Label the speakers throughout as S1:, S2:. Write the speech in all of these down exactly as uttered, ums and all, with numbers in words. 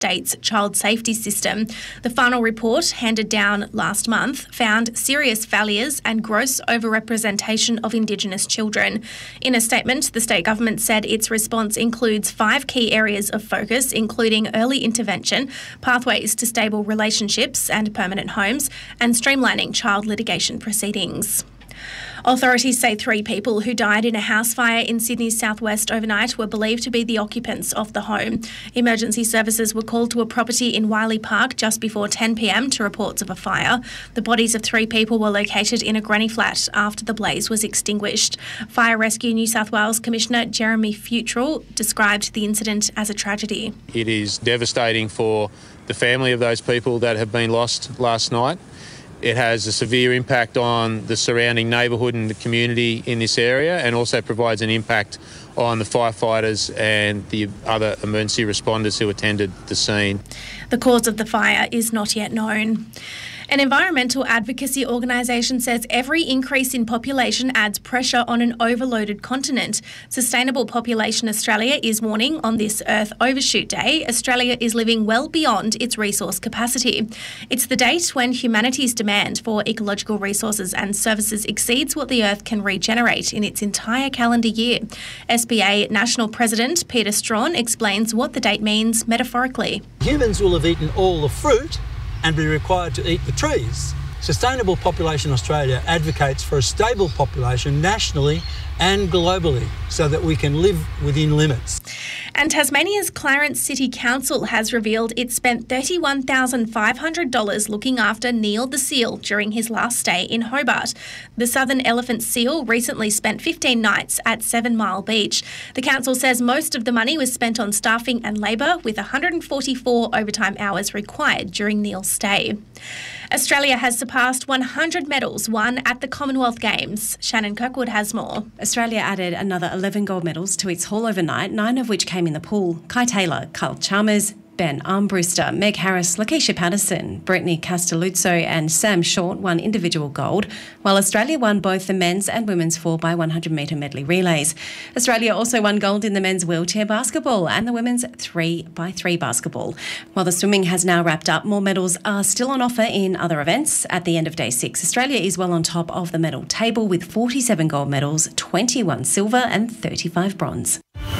S1: state's child safety system. The final report, handed down last month, found serious failures and gross overrepresentation of Indigenous children. In a statement, the state government said its response includes five key areas of focus, including early intervention, pathways to stable relationships and permanent homes, and streamlining child litigation proceedings. Authorities say three people who died in a house fire in Sydney's southwest overnight were believed to be the occupants of the home. Emergency services were called to a property in Wiley Park just before ten p m to reports of a fire. The bodies of three people were located in a granny flat after the blaze was extinguished. Fire Rescue New South Wales Commissioner Jeremy Futrell described the incident as a tragedy.
S2: It is devastating for the family of those people that have been lost last night. It has a severe impact on the surrounding neighbourhood and the community in this area, and also provides an impact on the firefighters and the other emergency responders who attended the scene.
S1: The cause of the fire is not yet known. An environmental advocacy organisation says every increase in population adds pressure on an overloaded continent. Sustainable Population Australia is warning on this Earth Overshoot Day, Australia is living well beyond its resource capacity. It's the date when humanity's demand for ecological resources and services exceeds what the Earth can regenerate in its entire calendar year. S P A National President Peter Strawn explains what the date means metaphorically.
S3: Humans will have eaten all the fruit and be required to eat the trees. Sustainable Population Australia advocates for a stable population nationally and globally so that we can live within limits.
S1: And Tasmania's Clarence City Council has revealed it spent thirty-one thousand five hundred dollars looking after Neil the seal during his last stay in Hobart. The southern elephant seal recently spent fifteen nights at Seven Mile Beach. The council says most of the money was spent on staffing and labour, with one hundred forty-four overtime hours required during Neil's stay. Australia has surpassed one hundred medals won at the Commonwealth Games. Shannon Kirkwood has more.
S4: Australia added another eleven gold medals to its haul overnight, nine of which came in the pool. Kai Taylor, Kyle Chalmers, Ben Armbruster, Meg Harris, Lakeisha Patterson, Brittany Castelluzzo and Sam Short won individual gold, while Australia won both the men's and women's four by one hundred metre medley relays. Australia also won gold in the men's wheelchair basketball and the women's three by three basketball. While the swimming has now wrapped up, more medals are still on offer in other events. At the end of day six, Australia is well on top of the medal table with forty-seven gold medals, twenty-one silver and thirty-five bronze.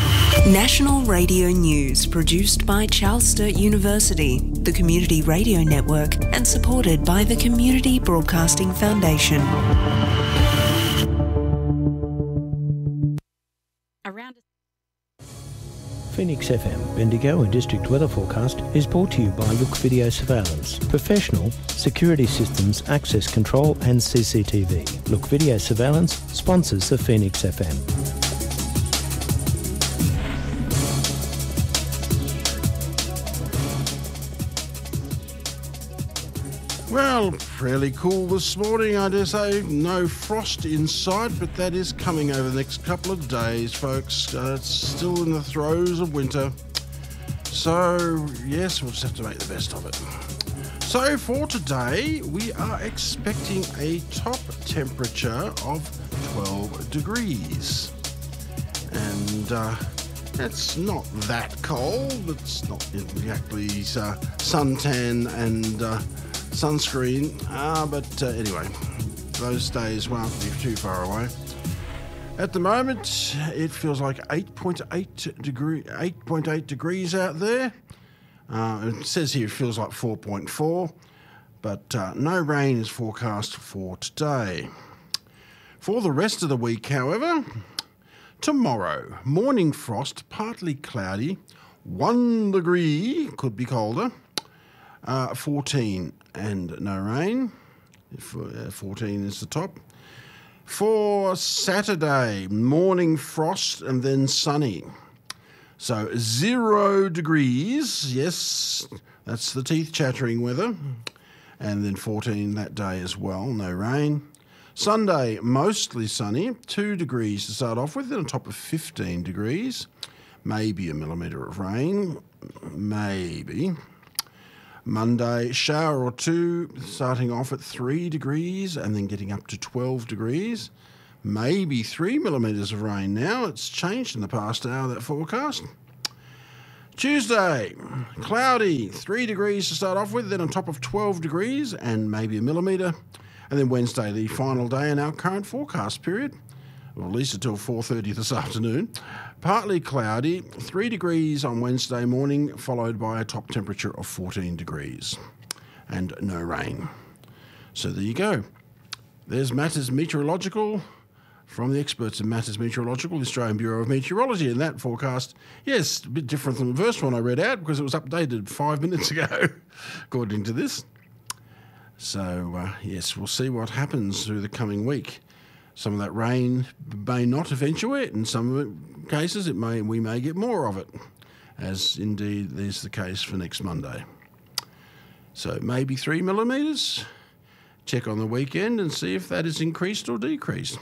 S5: National Radio News, produced by Charles Sturt University, the Community Radio Network, and supported by the Community Broadcasting Foundation.
S6: Around
S7: Phoenix F M Bendigo and District Weather Forecast is brought to you by Look Video Surveillance, professional security systems, access control and C C T V. Look Video Surveillance sponsors the Phoenix F M.
S8: Well, fairly cool this morning, I dare say. No frost inside, but that is coming over the next couple of days, folks. Uh, it's still in the throes of winter. So, yes, we'll just have to make the best of it. So, for today, we are expecting a top temperature of twelve degrees. And uh, it's not that cold, but it's not exactly uh, suntan and Uh, sunscreen, uh, but uh, anyway, those days won't be too far away. At the moment, it feels like eight point eight degree, eight point eight degrees out there. Uh, it says here it feels like four point four, but uh, no rain is forecast for today. For the rest of the week, however, tomorrow, morning frost, partly cloudy, one degree, could be colder, uh, fourteen and no rain. fourteen is the top. For Saturday, morning frost and then sunny. So zero degrees, yes, that's the teeth chattering weather. And then fourteen that day as well, no rain. Sunday, mostly sunny, two degrees to start off with, then on top of fifteen degrees. Maybe a millimetre of rain, maybe. Monday, shower or two, starting off at three degrees and then getting up to twelve degrees. Maybe three millimetres of rain now. It's changed in the past hour, that forecast. Tuesday, cloudy, three degrees to start off with, then on top of twelve degrees and maybe a millimetre. And then Wednesday, the final day in our current forecast period, or at least until four thirty this afternoon. Partly cloudy, three degrees on Wednesday morning, followed by a top temperature of fourteen degrees. And no rain. So there you go. There's Matters Meteorological from the experts in Matters Meteorological, the Australian Bureau of Meteorology. And that forecast, yes, a bit different than the first one I read out because it was updated five minutes ago, according to this. So, uh, yes, we'll see what happens through the coming week. Some of that rain may not eventuate. In some cases, it may we may get more of it, as indeed is the case for next Monday. So maybe three millimetres. Check on the weekend and see if that is increased or decreased.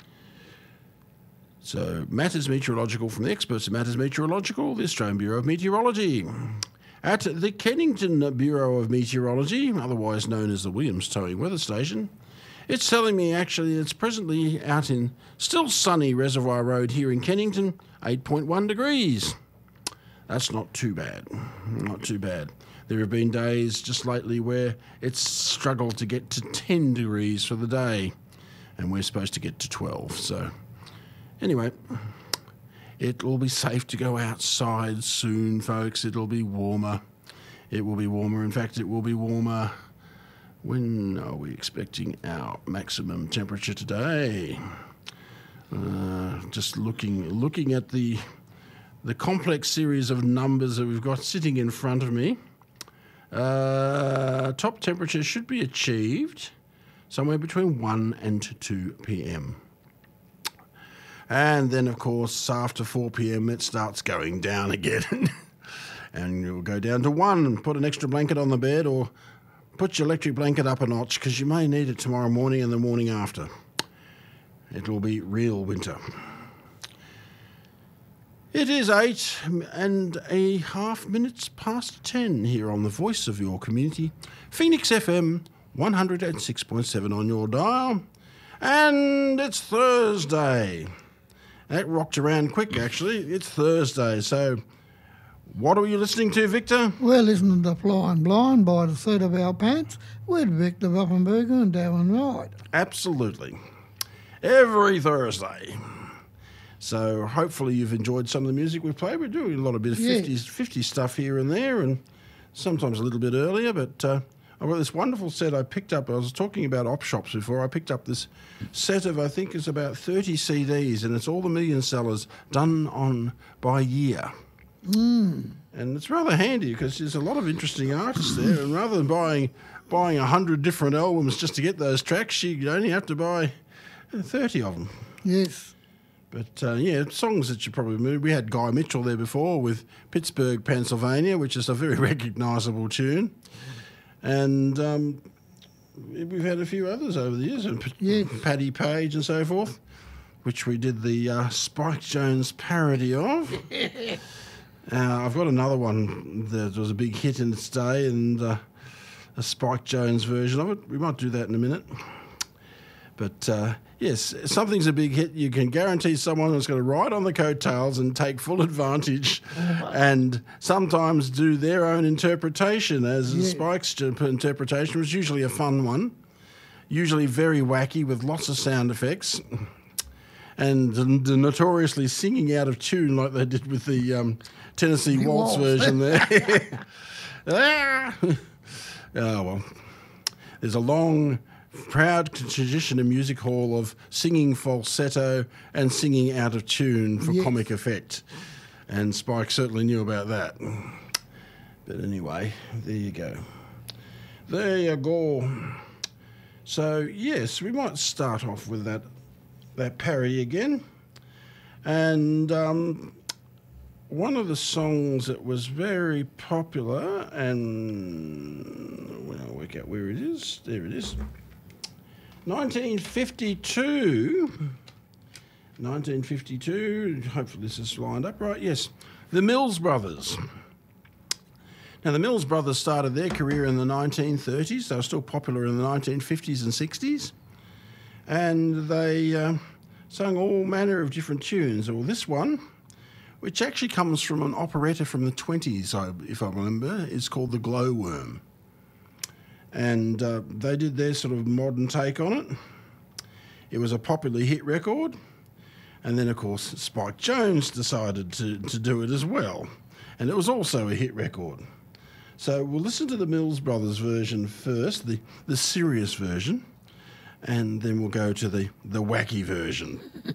S8: So, Matters Meteorological from the experts at Matters Meteorological, the Australian Bureau of Meteorology. At the Kennington Bureau of Meteorology, otherwise known as the Williams Towing Weather Station, it's telling me actually it's presently out in still sunny Reservoir Road here in Kennington, eight point one degrees. That's not too bad, not too bad. There have been days just lately where it's struggled to get to ten degrees for the day, and we're supposed to get to twelve, so... Anyway, it will be safe to go outside soon, folks. It'll be warmer. It will be warmer. In fact, it will be warmer. When are we expecting our maximum temperature today? Uh, just looking looking at the the complex series of numbers that we've got sitting in front of me. Uh, top temperature should be achieved somewhere between one and two p.m. And then, of course, after four p.m, it starts going down again. And you'll go down to one and put an extra blanket on the bed or put your electric blanket up a notch because you may need it tomorrow morning and the morning after. It will be real winter. It is eight and a half minutes past ten here on the voice of your community, Phoenix F M one oh six point seven on your dial. And it's Thursday. That rocked around quick, actually. It's Thursday, so what are you listening to, Victor?
S6: We're listening to Flying Blind by the Seat of Our Pants with Victor Wappenberger and Darren Wright.
S8: Absolutely. Every Thursday. So hopefully you've enjoyed some of the music we've played. We're doing a lot of bit of
S6: Yeah.
S8: fifties, fifties stuff here and there, and sometimes a little bit earlier, but... Uh, I've got this wonderful set I picked up. I was talking about op shops before. I picked up this set of, I think it's about thirty C Ds, and it's all the million sellers done on by year.
S6: Mm.
S8: And it's rather handy because there's a lot of interesting artists there, and rather than buying buying a hundred different albums just to get those tracks, you only have to buy thirty of them.
S6: Yes.
S8: But, uh, yeah, songs that you probably moved. We had Guy Mitchell there before with Pittsburgh, Pennsylvania, which is a very recognisable tune. And um, we've had a few others over the years, and
S6: Yeah.
S8: Paddy Page and so forth, which we did the uh, Spike Jones parody of. uh, I've got another one that was a big hit in its day, and uh, a Spike Jones version of it. We might do that in a minute. But, uh, yes, something's a big hit. You can guarantee someone is going to ride on the coattails and take full advantage and sometimes do their own interpretation, as
S6: Yeah.
S8: Spike's interpretation was usually a fun one, usually very wacky with lots of sound effects and the notoriously singing out of tune like they did with the um, Tennessee
S6: The
S8: Waltz
S6: waltz.
S8: version there. Ah! Oh, well. There's a long... proud tradition in music hall of singing falsetto and singing out of tune for
S6: Yes.
S8: comic effect. And Spike certainly knew about that. But anyway, there you go. There you go. So, yes, we might start off with that, that parody again. And um, one of the songs that was very popular, and when I work out where it is, there it is. nineteen fifty-two. nineteen fifty-two. Hopefully this is lined up right. Yes. The Mills Brothers. Now, the Mills Brothers started their career in the nineteen thirties. They were still popular in the nineteen fifties and sixties. And they uh, sung all manner of different tunes. Well, this one which actually comes from an operetta from the twenties, if I remember. It's called The Glowworm. And uh, they did their sort of modern take on it. It was a popular hit record. And then, of course, Spike Jones decided to, to do it as well. And it was also a hit record. So we'll listen to the Mills Brothers version first, the, the serious version, and then we'll go to the, the wacky version.